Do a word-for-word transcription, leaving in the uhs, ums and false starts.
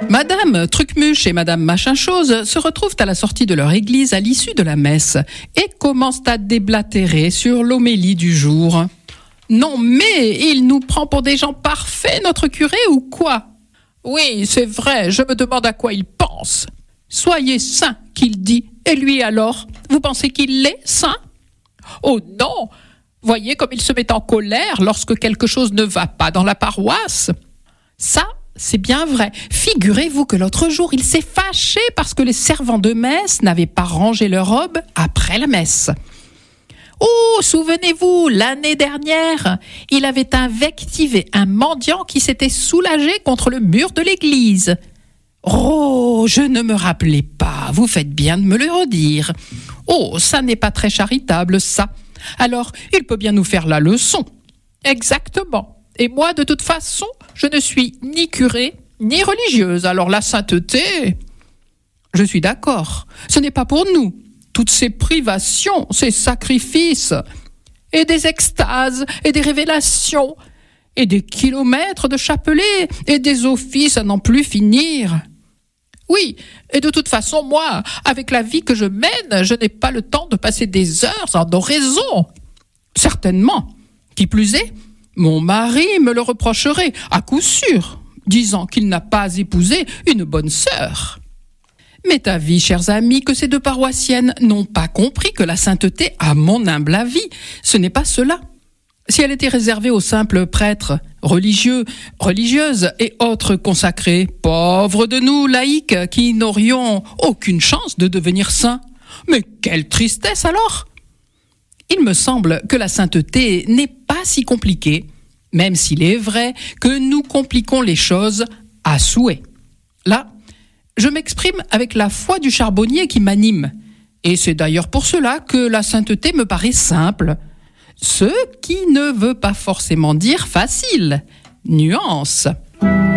Madame Trucmuche et Madame Machin-Chose se retrouvent à la sortie de leur église à l'issue de la messe et commencent à déblatérer sur l'homélie du jour. Non mais, il nous prend pour des gens parfaits, notre curé, ou quoi ? Oui, c'est vrai, je me demande à quoi il pense. Soyez saint, qu'il dit. Et lui alors, vous pensez qu'il l'est, saint ? Oh non ! Voyez comme il se met en colère lorsque quelque chose ne va pas dans la paroisse. Ça, c'est bien vrai. Figurez-vous que l'autre jour, il s'est fâché parce que les servants de messe n'avaient pas rangé leurs robes après la messe. Oh, souvenez-vous, l'année dernière, il avait invectivé un mendiant qui s'était soulagé contre le mur de l'église. Oh, je ne me rappelais pas, vous faites bien de me le redire. Oh, ça n'est pas très charitable, ça. Alors, il peut bien nous faire la leçon. Exactement. Et moi, de toute façon, je ne suis ni curé, ni religieuse. Alors la sainteté, je suis d'accord. Ce n'est pas pour nous. Toutes ces privations, ces sacrifices, et des extases, et des révélations, et des kilomètres de chapelets, et des offices à n'en plus finir. Oui, et de toute façon, moi, avec la vie que je mène, je n'ai pas le temps de passer des heures en oraison. Certainement. Qui plus est, mon mari me le reprocherait, à coup sûr, disant qu'il n'a pas épousé une bonne sœur. M'est avis, chers amis, que ces deux paroissiennes n'ont pas compris que la sainteté, à mon humble avis, ce n'est pas cela. Si elle était réservée aux simples prêtres, religieux, religieuses et autres consacrés, pauvres de nous, laïcs, qui n'aurions aucune chance de devenir saints. Mais quelle tristesse alors ! Il me semble que la sainteté n'est pas si compliquée, même s'il est vrai que nous compliquons les choses à souhait. Là, je m'exprime avec la foi du charbonnier qui m'anime, et c'est d'ailleurs pour cela que la sainteté me paraît simple, ce qui ne veut pas forcément dire facile. Nuance.